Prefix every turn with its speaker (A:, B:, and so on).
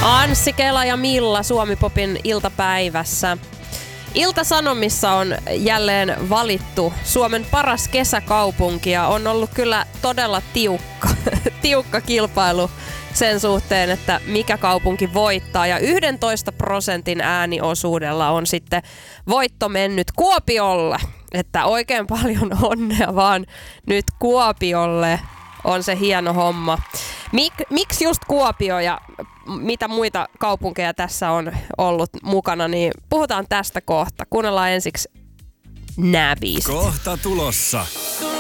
A: Anssi Kela ja Milla Suomi-popin iltapäivässä. Ilta-Sanomissa on jälleen valittu Suomen paras kesäkaupunki ja on ollut kyllä todella tiukka kilpailu sen suhteen, että mikä kaupunki voittaa. Ja 11% ääniosuudella on sitten voitto mennyt Kuopiolle. Että oikein paljon onnea vaan nyt Kuopiolle. On se hieno homma. Miksi just Kuopio ja mitä muita kaupunkeja tässä on ollut mukana, niin puhutaan tästä kohta. Kuunnellaan ensiksi nämä biisit.
B: Kohta tulossa.